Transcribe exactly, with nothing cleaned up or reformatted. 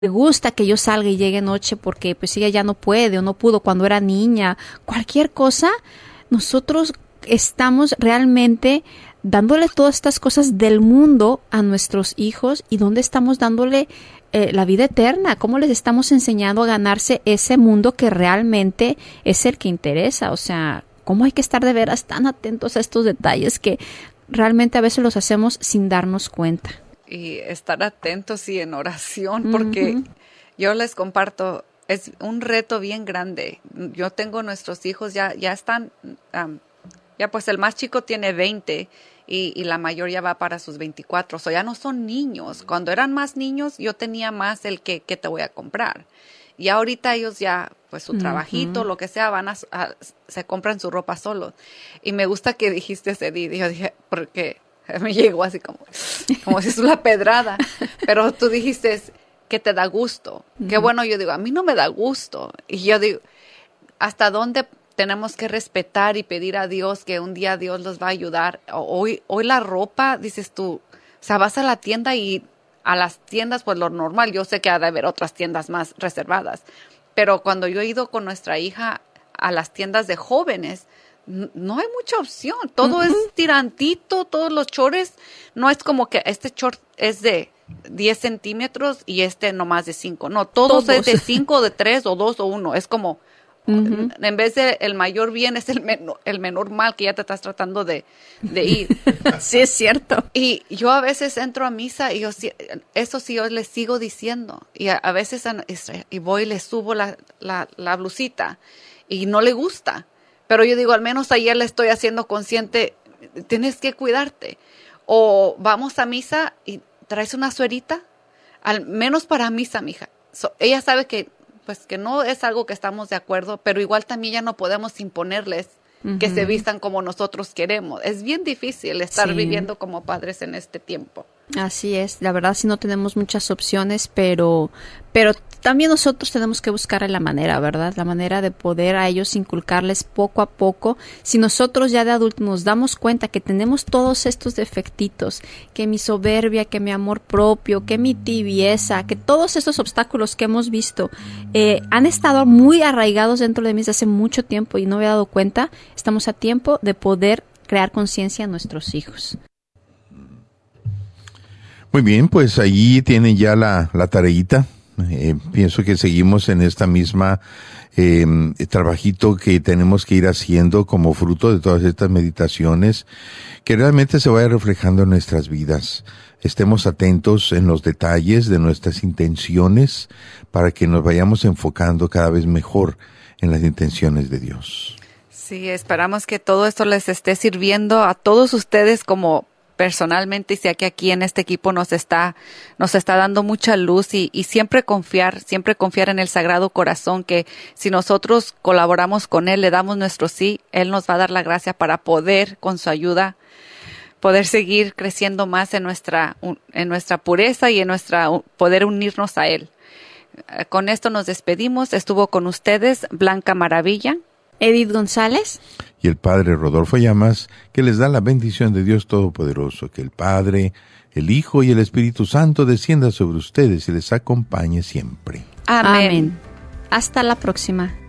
le gusta que yo salga y llegue noche porque pues ella ya no puede o no pudo cuando era niña, cualquier cosa, nosotros estamos realmente dándole todas estas cosas del mundo a nuestros hijos y dónde estamos dándole eh, la vida eterna, cómo les estamos enseñando a ganarse ese mundo que realmente es el que interesa. O sea, cómo hay que estar de veras tan atentos a estos detalles que realmente a veces los hacemos sin darnos cuenta. Y estar atentos y en oración, porque uh-huh. yo les comparto, es un reto bien grande. Yo tengo nuestros hijos, ya, ya están, um, ya pues el más chico tiene veinte y, y la mayor ya va para sus veinticuatro, o sea, ya no son niños. Cuando eran más niños, yo tenía más el que, que te voy a comprar. Y ahorita ellos ya, pues su uh-huh. trabajito, lo que sea, van a, a, se compran su ropa solos. Y me gusta que dijiste ese día, yo dije, porque me llegó así como, como si es una pedrada. Pero tú dijiste que te da gusto. Uh-huh. Qué bueno, yo digo, a mí no me da gusto. Y yo digo, ¿hasta dónde tenemos que respetar y pedir a Dios que un día Dios los va a ayudar? Hoy, hoy la ropa, dices tú, o sea, vas a la tienda y a las tiendas, pues lo normal, yo sé que ha de haber otras tiendas más reservadas, pero cuando yo he ido con nuestra hija a las tiendas de jóvenes, no hay mucha opción, todo uh-huh. es tirantito, todos los chores, no es como que este short es de diez centímetros y este nomás de cinco, no, todos, todos. es de cinco, de tres o dos o uno, es como, uh-huh. en vez de el mayor bien es el menor, el menor mal que ya te estás tratando de, de ir. Sí, es cierto. Y yo a veces entro a misa y yo, eso sí yo les sigo diciendo, y a, a veces y voy y le subo la, la, la blusita y no le gusta. Pero yo digo, al menos ayer le estoy haciendo consciente, tienes que cuidarte. O vamos a misa y traes una suerita, al menos para misa, mija. So, ella sabe que, pues, que no es algo que estamos de acuerdo, pero igual también ya no podemos imponerles uh-huh. que se vistan como nosotros queremos. Es bien difícil estar sí. viviendo como padres en este tiempo. Así es, la verdad sí no tenemos muchas opciones, pero, pero también nosotros tenemos que buscar la manera, ¿verdad? La manera de poder a ellos inculcarles poco a poco. Si nosotros ya de adultos nos damos cuenta que tenemos todos estos defectitos, que mi soberbia, que mi amor propio, que mi tibieza, que todos estos obstáculos que hemos visto eh, han estado muy arraigados dentro de mí desde hace mucho tiempo y no me he dado cuenta, estamos a tiempo de poder crear conciencia en nuestros hijos. Muy bien, pues ahí tienen ya la, la tareita. Eh, pienso que seguimos en esta misma eh, trabajito que tenemos que ir haciendo como fruto de todas estas meditaciones, que realmente se vaya reflejando en nuestras vidas. Estemos atentos en los detalles de nuestras intenciones para que nos vayamos enfocando cada vez mejor en las intenciones de Dios. Sí, esperamos que todo esto les esté sirviendo a todos ustedes como personalmente, y sé que aquí en este equipo nos está, nos está dando mucha luz y, y siempre confiar, siempre confiar en el Sagrado Corazón, que si nosotros colaboramos con Él, le damos nuestro sí, Él nos va a dar la gracia para poder, con su ayuda, poder seguir creciendo más en nuestra, en nuestra pureza y en nuestra poder unirnos a Él. Con esto nos despedimos. Estuvo con ustedes Blanca Maravilla, Edith González y el Padre Rodolfo Llamas, que les da la bendición de Dios Todopoderoso, que el Padre, el Hijo y el Espíritu Santo descienda sobre ustedes y les acompañe siempre. Amén. Amén. Hasta la próxima.